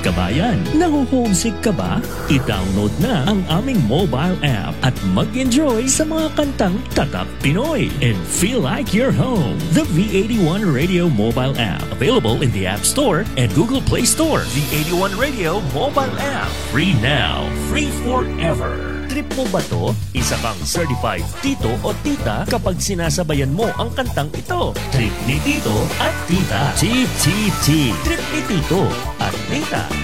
kabayan, naho-homesick ka ba? I-download na ang aming mobile app at mag-enjoy sa mga kantang tatak Pinoy and feel like you're home. The V81 Radio mobile app, available in the App Store and Google Play Store. V81 Radio mobile app, free now, free forever. Trip mo ba to? Isa kang certified tito o tita kapag sinasabayan mo ang kantang ito. Trip ni tito at tita. Tip, tip, tip. Trip ni tito at tita.